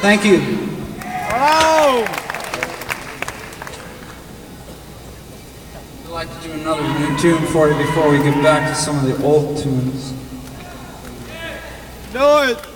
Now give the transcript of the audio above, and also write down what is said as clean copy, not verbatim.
Thank you. Oh! I'd like to do another new tune for you before we get back to some of the old tunes. Do it!